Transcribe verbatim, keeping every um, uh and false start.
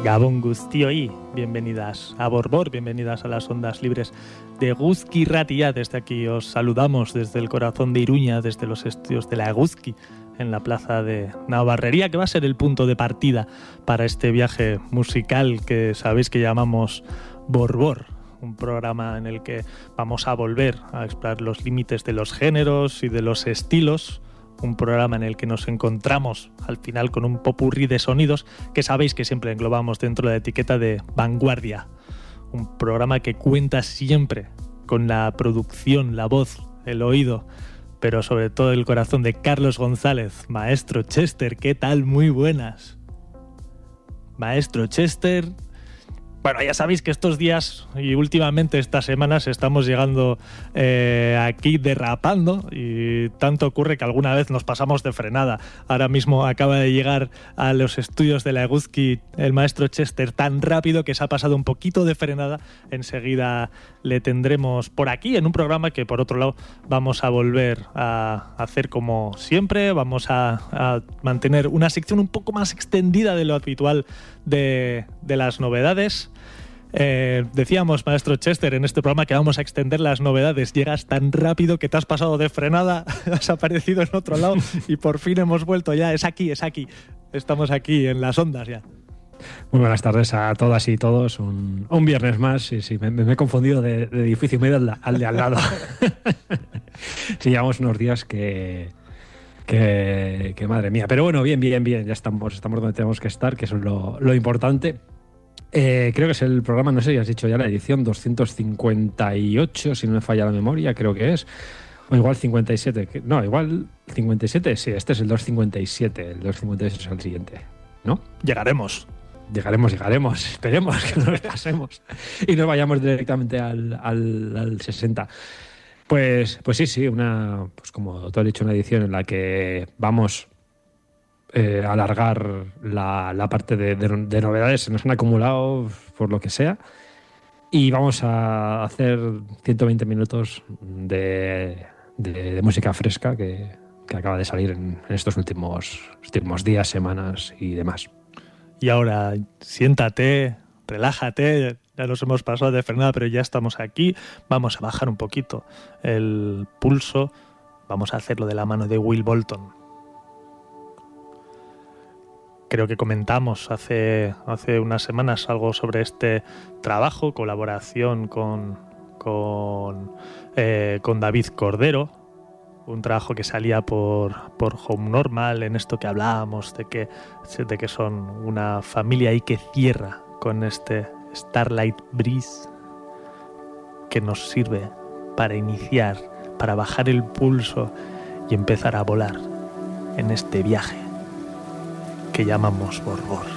Gabon Guztioi, bienvenidas a Borbor, bienvenidas a las ondas libres de Eguzki Ratia. Desde aquí os saludamos desde el corazón de Iruña, desde los estudios de la Eguzki, en la plaza de Navarrería, que va a ser el punto de partida para este viaje musical que sabéis que llamamos Borbor. Un programa en el que vamos a volver a explorar los límites de los géneros y de los estilos. Un programa en el que nos encontramos al final con un popurrí de sonidos que sabéis que siempre englobamos dentro de la etiqueta de vanguardia. Un programa que cuenta siempre con la producción, la voz, el oído, pero sobre todo el corazón de Carlos González. Maestro Chester, ¿qué tal? Muy buenas. Maestro Chester... Bueno, ya sabéis que estos días y últimamente estas semanas estamos llegando eh, aquí derrapando y tanto ocurre que alguna vez nos pasamos de frenada. Ahora mismo acaba de llegar a los estudios de la Eguzki el maestro Chester tan rápido que se ha pasado un poquito de frenada. Enseguida le tendremos por aquí en un programa que por otro lado vamos a volver a hacer como siempre. Vamos a, a mantener una sección un poco más extendida de lo habitual de, de las novedades. Eh, decíamos, maestro Chester, en este programa que vamos a extender las novedades. Llegas tan rápido que te has pasado de frenada, has aparecido en otro lado y por fin hemos vuelto ya. Es aquí, es aquí. Estamos aquí en las ondas ya. Muy buenas tardes a todas y todos. Un, un viernes más. Sí, sí, me, me he confundido de, de edificio medio al, al de al lado. Sí, llevamos unos días que... Que, que madre mía. Pero bueno, bien, bien, bien. Ya estamos, estamos donde tenemos que estar, que eso es lo, lo importante. Eh, creo que es el programa, no sé si has dicho ya la edición doscientos cincuenta y ocho, si no me falla la memoria, creo que es. O igual cincuenta y siete. No, igual cincuenta y siete, sí, este es el doscientos cincuenta y siete. El doscientos cincuenta y ocho es el siguiente, ¿no? Llegaremos. Llegaremos, llegaremos. Esperemos que nos pasemos y nos vayamos directamente al, al, al sesenta. Pues, pues sí, sí, una, pues como tú has dicho, una edición en la que vamos eh, a alargar la, la parte de, de, de novedades. Se nos han acumulado por lo que sea y vamos a hacer ciento veinte minutos de, de, de música fresca que, que acaba de salir en, en estos últimos, últimos días, semanas y demás. Y ahora siéntate, relájate. Ya nos hemos pasado de frenada, pero ya estamos aquí. Vamos a bajar un poquito el pulso. Vamos a hacerlo de la mano de Will Bolton. Creo que comentamos hace, hace unas semanas algo sobre este trabajo, colaboración con, con, eh, con David Cordero. Un trabajo que salía por, por Home Normal, en esto que hablábamos, de que, de que son una familia y que cierra con este Starlight Breeze, que nos sirve para iniciar, para bajar el pulso y empezar a volar en este viaje que llamamos Borbor.